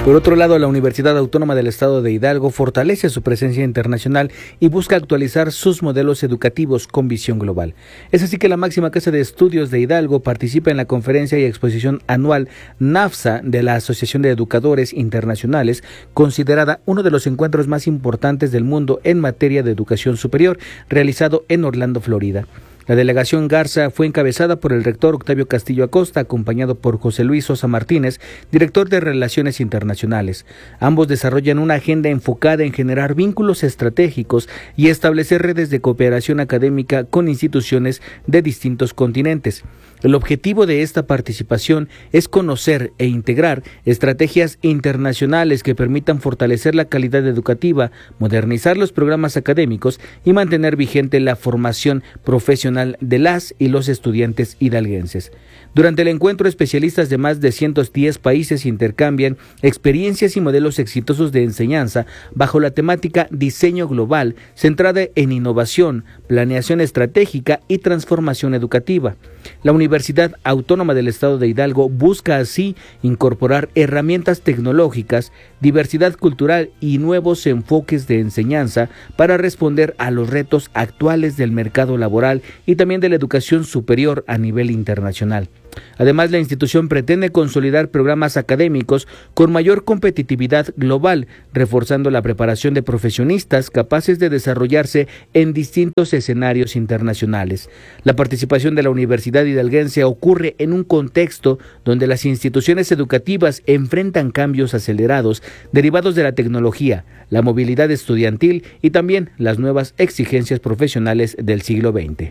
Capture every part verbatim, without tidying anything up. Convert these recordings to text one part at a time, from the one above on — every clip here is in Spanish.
Por otro lado, la Universidad Autónoma del Estado de Hidalgo fortalece su presencia internacional y busca actualizar sus modelos educativos con visión global. Es así que la máxima casa de estudios de Hidalgo participa en la conferencia y exposición anual NAFSA de la Asociación de Educadores Internacionales, considerada uno de los encuentros más importantes del mundo en materia de educación superior, realizado en Orlando, Florida. La delegación Garza fue encabezada por el rector Octavio Castillo Acosta, acompañado por José Luis Sosa Martínez, director de Relaciones Internacionales. Ambos desarrollan una agenda enfocada en generar vínculos estratégicos y establecer redes de cooperación académica con instituciones de distintos continentes. El objetivo de esta participación es conocer e integrar estrategias internacionales que permitan fortalecer la calidad educativa, modernizar los programas académicos y mantener vigente la formación profesional de las y los estudiantes hidalguenses. Durante el encuentro, especialistas de más de ciento diez países intercambian experiencias y modelos exitosos de enseñanza bajo la temática Diseño Global, centrada en innovación, planeación estratégica y transformación educativa. La Universidad Autónoma del Estado de Hidalgo busca así incorporar herramientas tecnológicas, diversidad cultural y nuevos enfoques de enseñanza para responder a los retos actuales del mercado laboral y también de la educación superior a nivel internacional. Además, la institución pretende consolidar programas académicos con mayor competitividad global, reforzando la preparación de profesionistas capaces de desarrollarse en distintos escenarios internacionales. La participación de la Universidad Hidalguense ocurre en un contexto donde las instituciones educativas enfrentan cambios acelerados derivados de la tecnología, la movilidad estudiantil y también las nuevas exigencias profesionales del siglo veinte.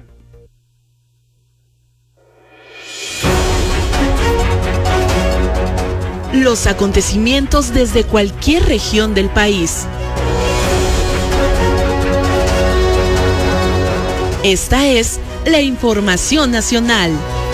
Los acontecimientos desde cualquier región del país. Esta es la información nacional.